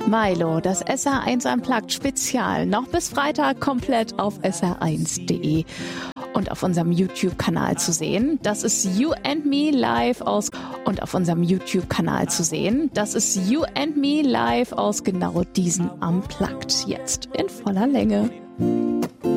Milo, das SR1 Unplugged Spezial, noch bis Freitag komplett auf sr1.de und auf unserem YouTube-Kanal zu sehen. Das ist You and Me live aus genau diesen Unplugged jetzt in voller Länge.